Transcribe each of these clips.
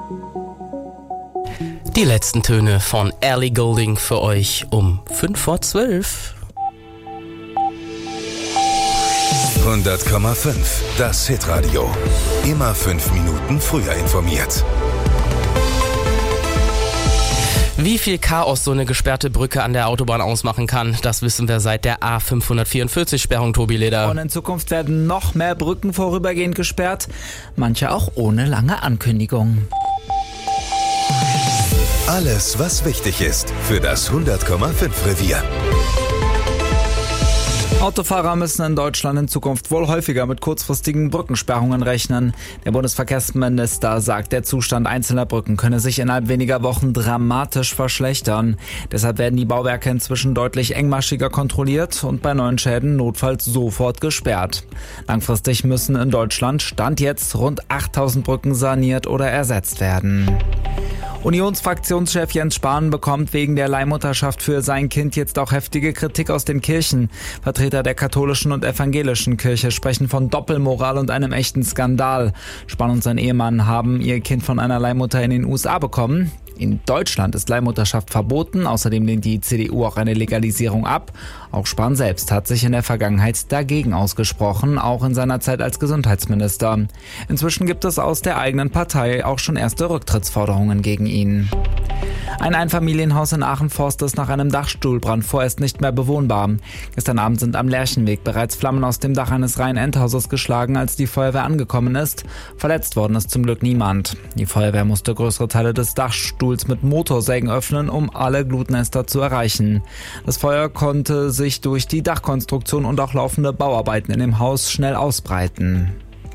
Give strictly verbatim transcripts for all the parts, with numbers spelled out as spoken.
Die letzten Töne von Ellie Goulding für euch um fünf vor zwölf. hundert Komma fünf, das Hitradio. Immer fünf Minuten früher informiert. Wie viel Chaos so eine gesperrte Brücke an der Autobahn ausmachen kann, das wissen wir seit der A fünfhundertvierundvierzig-Sperrung, Tobi Leder. Und in Zukunft werden noch mehr Brücken vorübergehend gesperrt, manche auch ohne lange Ankündigung. Alles, was wichtig ist für das hundert Komma fünf Revier. Autofahrer müssen in Deutschland in Zukunft wohl häufiger mit kurzfristigen Brückensperrungen rechnen. Der Bundesverkehrsminister sagt, der Zustand einzelner Brücken könne sich innerhalb weniger Wochen dramatisch verschlechtern. Deshalb werden die Bauwerke inzwischen deutlich engmaschiger kontrolliert und bei neuen Schäden notfalls sofort gesperrt. Langfristig müssen in Deutschland Stand jetzt rund achttausend Brücken saniert oder ersetzt werden. Unionsfraktionschef Jens Spahn bekommt wegen der Leihmutterschaft für sein Kind jetzt auch heftige Kritik aus den Kirchen. Vertreter der katholischen und evangelischen Kirche sprechen von Doppelmoral und einem echten Skandal. Spahn und sein Ehemann haben ihr Kind von einer Leihmutter in den U S A bekommen. In Deutschland ist Leihmutterschaft verboten, außerdem lehnt die C D U auch eine Legalisierung ab. Auch Spahn selbst hat sich in der Vergangenheit dagegen ausgesprochen, auch in seiner Zeit als Gesundheitsminister. Inzwischen gibt es aus der eigenen Partei auch schon erste Rücktrittsforderungen gegen ihn. Ein Einfamilienhaus in Aachen-Forst ist nach einem Dachstuhlbrand vorerst nicht mehr bewohnbar. Gestern Abend sind am Lerchenweg bereits Flammen aus dem Dach eines Reihenendhauses geschlagen, als die Feuerwehr angekommen ist. Verletzt worden ist zum Glück niemand. Die Feuerwehr musste größere Teile des Dachstuhls mit Motorsägen öffnen, um alle Glutnester zu erreichen. Das Feuer konnte sich durch die Dachkonstruktion und auch laufende Bauarbeiten in dem Haus schnell ausbreiten.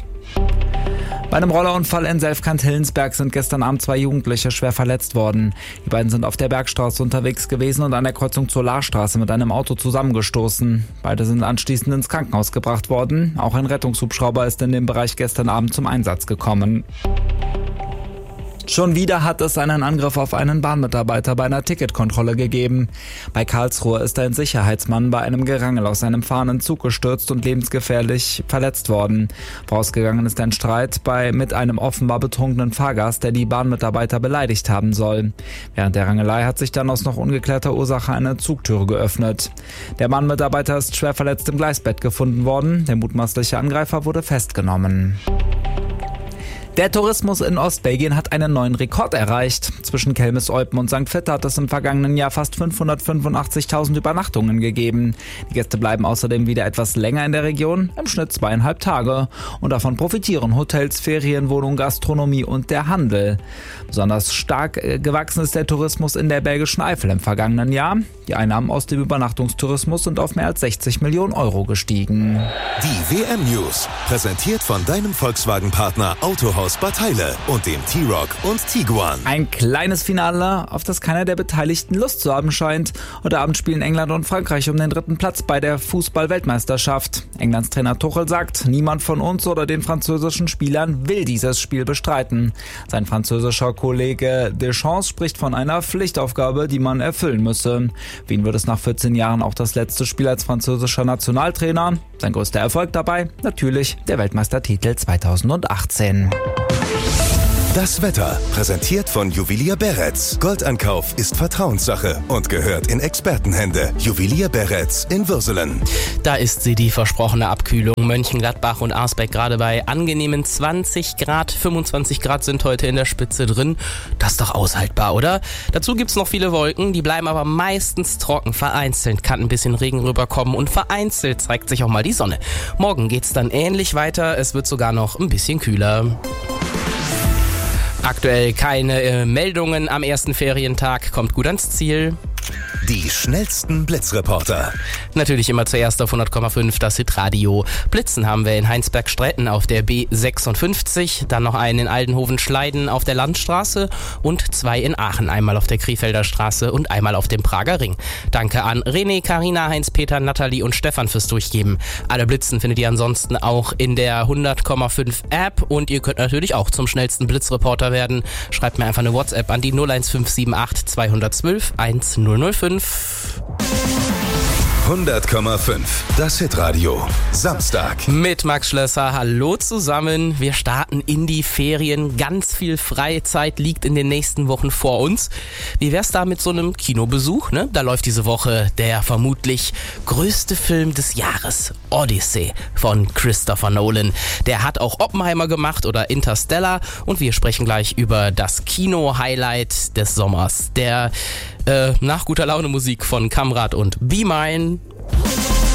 Bei einem Rollerunfall in Selfkant-Hillensberg sind gestern Abend zwei Jugendliche schwer verletzt worden. Die beiden sind auf der Bergstraße unterwegs gewesen und an der Kreuzung zur Lahrstraße mit einem Auto zusammengestoßen. Beide sind anschließend ins Krankenhaus gebracht worden. Auch ein Rettungshubschrauber ist in dem Bereich gestern Abend zum Einsatz gekommen. Schon wieder hat es einen Angriff auf einen Bahnmitarbeiter bei einer Ticketkontrolle gegeben. Bei Karlsruhe ist ein Sicherheitsmann bei einem Gerangel aus seinem fahrenden Zug gestürzt und lebensgefährlich verletzt worden. Vorausgegangen ist ein Streit bei mit einem offenbar betrunkenen Fahrgast, der die Bahnmitarbeiter beleidigt haben soll. Während der Rangelei hat sich dann aus noch ungeklärter Ursache eine Zugtüre geöffnet. Der Bahnmitarbeiter ist schwer verletzt im Gleisbett gefunden worden. Der mutmaßliche Angreifer wurde festgenommen. Der Tourismus in Ostbelgien hat einen neuen Rekord erreicht. Zwischen Kelmis, Eupen und Sankt Vith hat es im vergangenen Jahr fast fünfhundertfünfundachtzigtausend Übernachtungen gegeben. Die Gäste bleiben außerdem wieder etwas länger in der Region, im Schnitt zweieinhalb Tage. Und davon profitieren Hotels, Ferienwohnungen, Gastronomie und der Handel. Besonders stark gewachsen ist der Tourismus in der belgischen Eifel im vergangenen Jahr. Die Einnahmen aus dem Übernachtungstourismus sind auf mehr als sechzig Millionen Euro gestiegen. Die W M-News, präsentiert von deinem Volkswagen-Partner Autohaus Bad Heile und dem T-Roc und Tiguan. Ein kleines Finale, auf das keiner der Beteiligten Lust zu haben scheint. Heute Abend spielen England und Frankreich um den dritten Platz bei der Fußball-Weltmeisterschaft. Englands Trainer Tuchel sagt, niemand von uns oder den französischen Spielern will dieses Spiel bestreiten. Sein französischer Kollege Deschamps spricht von einer Pflichtaufgabe, die man erfüllen müsse. Für ihn wird es nach vierzehn Jahren auch das letzte Spiel als französischer Nationaltrainer. Sein größter Erfolg dabei? Natürlich der Weltmeistertitel zweitausendachtzehn. Das Wetter, präsentiert von Juwelier Beretz. Goldankauf ist Vertrauenssache und gehört in Expertenhände. Juwelier Beretz in Würselen. Da ist sie, die versprochene Abkühlung. Mönchengladbach und Arsbeck gerade bei angenehmen zwanzig Grad. fünfundzwanzig Grad sind heute in der Spitze drin. Das ist doch aushaltbar, oder? Dazu gibt's noch viele Wolken, die bleiben aber meistens trocken. Vereinzelt kann ein bisschen Regen rüberkommen und vereinzelt zeigt sich auch mal die Sonne. Morgen geht's dann ähnlich weiter. Es wird sogar noch ein bisschen kühler. Aktuell keine äh, Meldungen am ersten Ferientag. Kommt gut ans Ziel. Die schnellsten Blitzreporter. Natürlich immer zuerst auf hundert Komma fünf das Hitradio. Blitzen haben wir in Heinsberg-Stretten auf der B sechsundfünfzig, dann noch einen in Aldenhoven-Schleiden auf der Landstraße und zwei in Aachen, einmal auf der Krefelder Straße und einmal auf dem Prager Ring. Danke an René, Carina, Heinz-Peter, Nathalie und Stefan fürs Durchgeben. Alle Blitzen findet ihr ansonsten auch in der hundert Komma fünf App und ihr könnt natürlich auch zum schnellsten Blitzreporter werden. Schreibt mir einfach eine WhatsApp an die null eins fünf sieben acht zwei eins zwei eins null null fünf. hundert Komma fünf. Das Hitradio. Samstag. Mit Max Schlösser. Hallo zusammen. Wir starten in die Ferien. Ganz viel Freizeit liegt in den nächsten Wochen vor uns. Wie wär's da mit so einem Kinobesuch? Ne? Da läuft diese Woche der vermutlich größte Film des Jahres. Odyssey von Christopher Nolan. Der hat auch Oppenheimer gemacht oder Interstellar. Und wir sprechen gleich über das Kino-Highlight des Sommers. Der äh, nach guter Laune Musik von Kamrat und Be Mine.